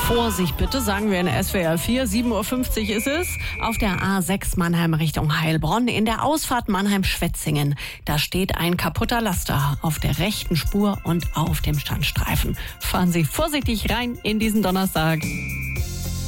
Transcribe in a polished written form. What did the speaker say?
Vorsicht bitte, sagen wir in SWR 4, 7:50 Uhr ist es. Auf der A6 Mannheim Richtung Heilbronn, in der Ausfahrt Mannheim-Schwetzingen. Da steht ein kaputter Laster auf der rechten Spur und auf dem Standstreifen. Fahren Sie vorsichtig rein in diesen Donnerstag.